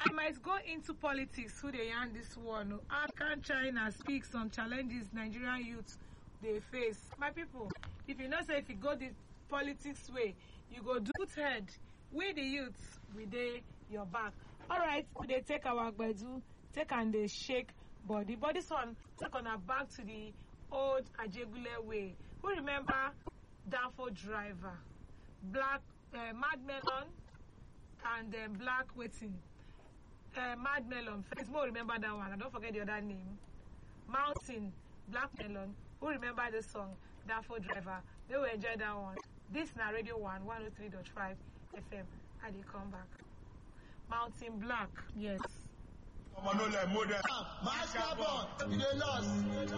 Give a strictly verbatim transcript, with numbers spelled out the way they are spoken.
I might go into politics who they yarn this one. How can China speak some challenges Nigerian youth they face? My people, if you know say if you go the politics way, you go do put head. We the youths, we dey your back. Alright, we they take our gbedu, take and they shake body. But this one, take on our back to the old Ajegule way. Who remember Danfo Driver, Black uh, Mad Melon, and uh, Black Waiting. Uh, Mad Melon. First, more remember that one. And don't forget the other name. Mountain, Black Melon. Who remember the song Danfo Driver? They will enjoy that one. This na Radio One, one oh three point five F M. And they come back. Mountain Black, yes.